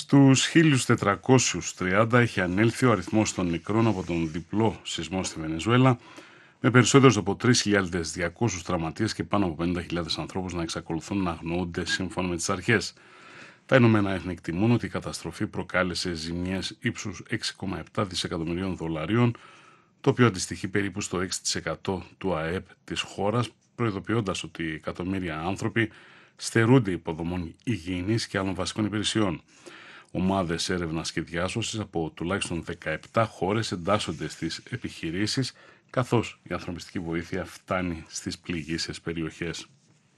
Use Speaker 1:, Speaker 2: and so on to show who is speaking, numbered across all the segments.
Speaker 1: Στους 1430 έχει ανέλθει ο αριθμός των νεκρών από τον διπλό σεισμό στη Βενεζουέλα, με περισσότερους από 3.200 τραυματίες και πάνω από 50.000 ανθρώπους να εξακολουθούν να αγνοούνται σύμφωνα με τις αρχές. Τα Ηνωμένα Έθνη εκτιμούν ότι η καταστροφή προκάλεσε ζημιές ύψους 6,7 δισεκατομμυρίων δολαρίων, το οποίο αντιστοιχεί περίπου στο 6% του ΑΕΠ της χώρας, προειδοποιώντας ότι εκατομμύρια άνθρωποι στερούνται υποδομών υγιεινής και άλλων βασικών υπηρεσιών. Ομάδες έρευνας και διάσωσης από τουλάχιστον 17 χώρες εντάσσονται στις επιχειρήσεις, καθώς η ανθρωπιστική βοήθεια φτάνει στις πληγείσες περιοχές.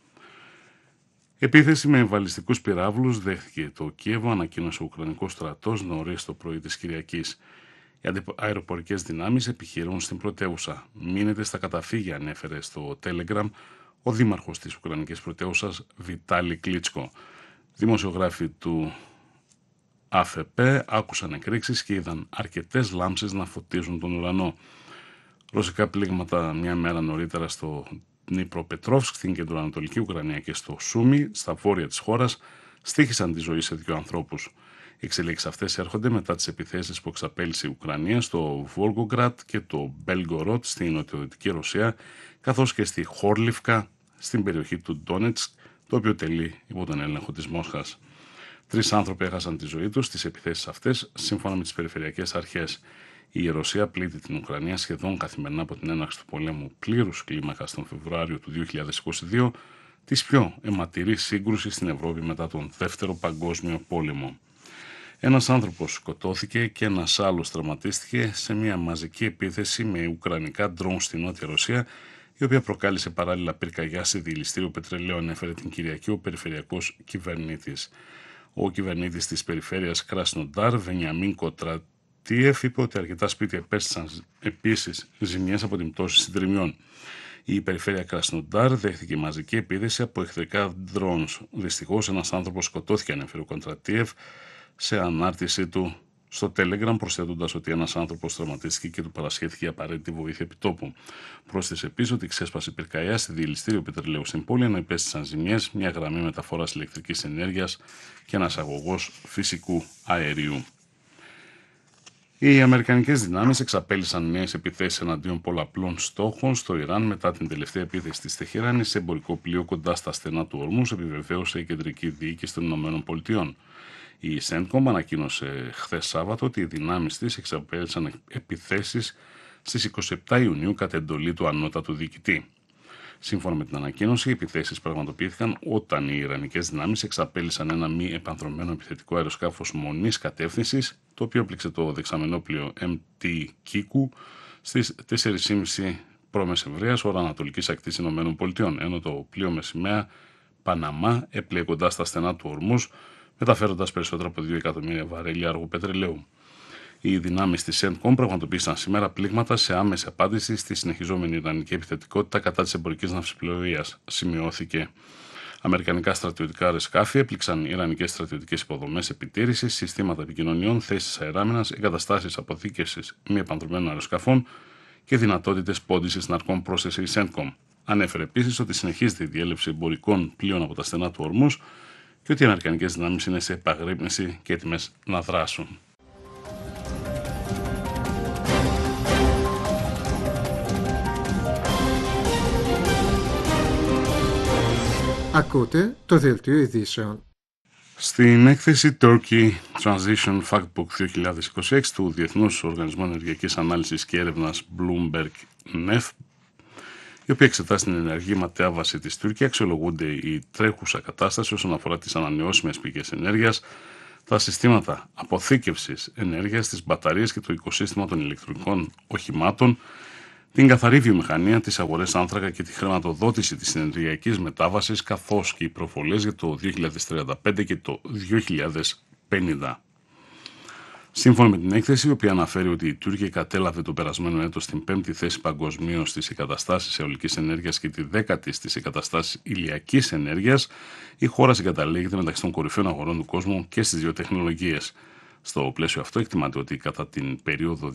Speaker 1: Επίθεση με βαλιστικούς πυράβλους δέχθηκε το Κίεβο, ανακοίνωσε ο Ουκρανικός στρατός νωρίς το πρωί της Κυριακής. Οι αεροπορικές δυνάμεις επιχειρούν στην πρωτεύουσα. Μείνετε στα καταφύγια, ανέφερε στο Telegram ο δήμαρχος της Ουκρανικής πρωτεύουσας Βιτάλη Κλίτσκο. Δημοσιογράφοι του ΑΦΠ άκουσαν εκρήξεις και είδαν αρκετές λάμψεις να φωτίζουν τον ουρανό. Ρωσικά πλήγματα μια μέρα νωρίτερα στο Νιπροπετρόφσκ, στην κεντροανατολική Ουκρανία, και στο Σούμι, στα βόρεια της χώρας, στοίχησαν τη ζωή σε 2 ανθρώπους. Οι εξελίξεις αυτές έρχονται μετά τις επιθέσεις που εξαπέλυσε η Ουκρανία στο Βόλγκογκρατ και το Μπέλγκοροτ στην νοτιοδυτική Ρωσία, καθώς και στη Χόρλιφκα στην περιοχή του Ντόνετσκ, το οποίο τελεί υπό τον έλεγχο της Μόσχας. 3 άνθρωποι έχασαν τη ζωή τους στις επιθέσεις αυτές, σύμφωνα με τις περιφερειακές αρχές. Η Ρωσία πλήττει την Ουκρανία σχεδόν καθημερινά από την έναρξη του πολέμου πλήρους κλίμακας τον Φεβρουάριο του 2022, της πιο αιματηρής σύγκρουσης στην Ευρώπη μετά τον Δεύτερο Παγκόσμιο Πόλεμο. Ένας άνθρωπος σκοτώθηκε και ένας άλλος τραυματίστηκε σε μια μαζική επίθεση με ουκρανικά ντρόουν στη Νότια Ρωσία, η οποία προκάλεσε παράλληλα πυρκαγιά σε διελιστήριο πετρελαίου, ανέφερε την Κυριακή ο περιφερειακός κυβερνήτης. Ο κυβερνήτης της περιφέρειας Κράσνοντάρ, Βενιαμίν Κοτρατίεφ, είπε ότι αρκετά σπίτια επέστησαν επίσης ζημιές από την πτώση συντριμιών. Η περιφέρεια Κρασνοντάρ δέχθηκε μαζική επίθεση από εχθρικά drones. Δυστυχώς, ένας άνθρωπος σκοτώθηκε, ανέφερε ο Κοντρατίεφ σε ανάρτησή του στο Telegram, προσθέτοντας ότι ένας άνθρωπος τραυματίστηκε και του παρασχέθηκε απαραίτητη βοήθεια επιτόπου. Πρόσθεσε επίσης ότι ξέσπασε πυρκαγιά στη διελιστήριο πετρελαίου στην πόλη, ενώ υπέστησαν ζημιές μια γραμμή μεταφοράς ηλεκτρικής ενέργειας και ένας αγωγός φυσικού αερίου. Οι αμερικανικές δυνάμεις εξαπέλυσαν νέες επιθέσεις εναντίον πολλαπλών στόχων στο Ιράν μετά την τελευταία επίθεση της Τεχεράνης σε εμπορικό πλοίο κοντά στα στενά του ορμούς, επιβεβαίωσε η κεντρική διοίκηση των ΗΠΑ. Η CENTCOM ανακοίνωσε χθες Σάββατο ότι οι δυνάμεις της εξαπέλυσαν επιθέσεις στις 27 Ιουνίου κατά εντολή του ανώτατου διοικητή. Σύμφωνα με την ανακοίνωση, οι επιθέσεις πραγματοποιήθηκαν όταν οι Ιρανικές δυνάμεις εξαπέλυσαν ένα μη επανδρωμένο επιθετικό αεροσκάφος μονής κατεύθυνσης, το οποίο πλήξε το δεξαμενόπλοιο MT Kiku στις 4.30 π.Μ. ώρα ανατολικής ακτής ΗΠΑ, ενώ το πλοίο με σημαία Παναμά έπλεε κοντά στα στενά του ορμούς, μεταφέροντας περισσότερα από 2 εκατομμύρια βαρέλια αργού πετρελαίου. Οι δυνάμεις της CENTCOM πραγματοποίησαν σήμερα πλήγματα σε άμεση απάντηση στη συνεχιζόμενη ιρανική επιθετικότητα κατά της εμπορικής ναυσιπλοείας, σημειώθηκε. Αμερικανικά στρατιωτικά αεροσκάφη έπληξαν ιρανικές στρατιωτικές υποδομές επιτήρησης, συστήματα επικοινωνιών, θέσεις αεράμινας, εγκαταστάσεις αποθήκευσης μη επανδρομένων αεροσκαφών και δυνατότητες πόντισης ναρκών, πρόσθεσε η CENTCOM. Ανέφερε επίσης ότι συνεχίζεται η διέλευση εμπορικών πλοίων από τα στενά του ορμούς και ότι οι αμερικανικές δυνάμεις είναι σε επαγρύπνηση και έτοιμες να δράσουν.
Speaker 2: Ακούτε το δελτίο ειδήσεων.
Speaker 1: Στην έκθεση Turkey Transition Factbook 2026 του Διεθνούς Οργανισμού Ενεργειακής Ανάλυσης και Έρευνας Bloomberg NEF, η οποία εξετάσει την ενεργή μετάβαση της Τουρκία, αξιολογούνται η τρέχουσα κατάσταση όσον αφορά τις ανανεώσιμες πηγές ενέργειας, τα συστήματα αποθήκευσης ενέργειας, τις μπαταρίες και το οικοσύστημα των ηλεκτρονικών οχημάτων, την καθαρή βιομηχανία, τις αγορές άνθρακα και τη χρηματοδότηση της ενεργειακής μετάβασης, καθώς και οι προβολές για το 2035 και το 2050. Σύμφωνα με την έκθεση, η οποία αναφέρει ότι η Τουρκία κατέλαβε το περασμένο έτος την 5η θέση παγκοσμίως στις εγκαταστάσεις αιωλικής ενέργειας και τη 10η στις εγκαταστάσεις ηλιακής ενέργειας, η χώρα συγκαταλέγεται μεταξύ των κορυφαίων αγορών του κόσμου και στις δύο τεχνολογίες. Στο πλαίσιο αυτό, εκτιμάται ότι κατά την περίοδο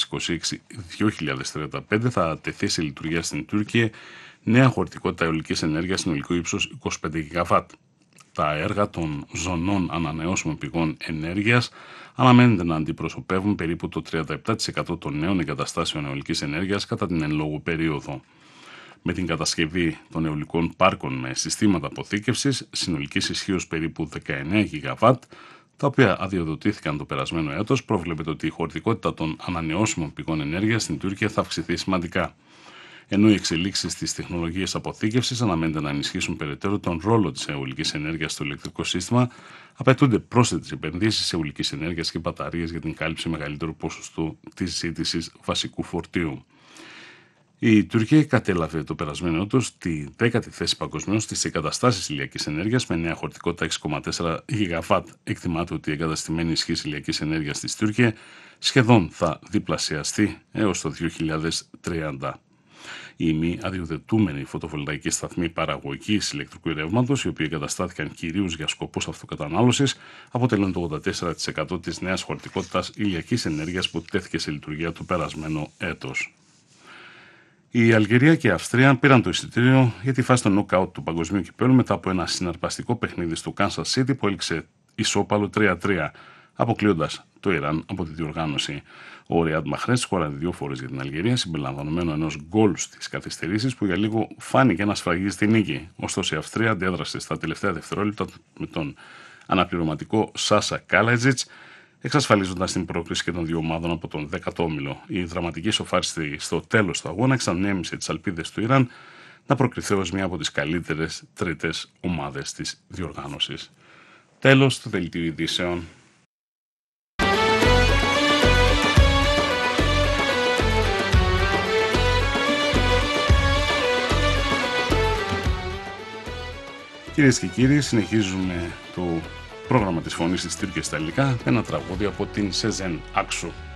Speaker 1: 2026-2035 θα τεθεί σε λειτουργία στην Τουρκία νέα χωρητικότητα αιωλικής ενέργειας συνολικού ύψους 25 GW. Τα έργα των ζωνών ανανεώσιμων πηγών ενέργειας αναμένεται να αντιπροσωπεύουν περίπου το 37% των νέων εγκαταστάσεων αιωλικής ενέργειας κατά την εν λόγω περίοδο. Με την κατασκευή των αιωλικών πάρκων με συστήματα αποθήκευσης συνολικής ισχύως περίπου 19 γιγαβάτ, τα οποία αδειοδοτήθηκαν το περασμένο έτος, προβλέπεται ότι η χωρητικότητα των ανανεώσιμων πηγών ενέργειας στην Τουρκία θα αυξηθεί σημαντικά. Ενώ οι εξελίξεις στις τεχνολογίες αποθήκευσης αναμένεται να ενισχύσουν περαιτέρω τον ρόλο της αιωλικής ενέργειας στο ηλεκτρικό σύστημα, απαιτούνται πρόσθετες επενδύσεις σε αιωλικής ενέργειας και μπαταρίες για την κάλυψη μεγαλύτερου ποσοστού της ζήτησης βασικού φορτίου. Η Τουρκία κατέλαβε το περασμένο έτος τη 10η θέση παγκοσμίως στις εγκαταστάσεις ηλιακής ενέργειας με νέα χωρητικότητα 6,4 γιγαβάτ. Εκτιμάται ότι η εγκαταστημένη ισχύς ηλιακής ενέργειας στη Τουρκία σχεδόν θα διπλασιαστεί έως το 2030. Οι μη αδειοδετούμενοι φωτοβολταϊκοί σταθμοί παραγωγής ηλεκτρικού ρεύματος, οι οποίοι εγκαταστάθηκαν κυρίως για σκοπούς αυτοκατανάλωσης, αποτελούν το 84% της νέας χωρητικότητας ηλιακής ενέργειας που τέθηκε σε λειτουργία το περασμένο έτος. Η Αλγερία και η Αυστρία πήραν το εισιτήριο για τη φάση των νοκάουτ του Παγκοσμίου Κυπέλλου μετά από ένα συναρπαστικό παιχνίδι στο Kansas City που έληξε ισόπαλο 3-3, αποκλείοντας το Ιράν από τη διοργάνωση. Ο Ριάντ Μαχρές σκόραρε 2 φορές για την Αλγερία, συμπεριλαμβανομένου ενός γκολ στις καθυστερήσεις που για λίγο φάνηκε να σφραγίζει στη νίκη. Ωστόσο, η Αυστρία αντέδρασε στα τελευταία δευτερόλεπτα με τον αναπληρωματικό Σάσα Κάλατζιτς, εξασφαλίζοντας την πρόκριση και των δύο ομάδων από τον 10ο όμιλο. Η δραματική σοφάριστη στο τέλος του αγώνα εξανέμισε τις ελπίδες του Ιράν να προκριθεί ως μία από τις καλύτερες τρίτες ομάδες της διοργάνωσης. Τέλος του δελτίου ειδήσεων. Κυρίες και κύριοι, συνεχίζουμε το πρόγραμμα της Φωνής της Τύρκης στα ελληνικά με ένα τραγούδι από την Σεζέν Άξου.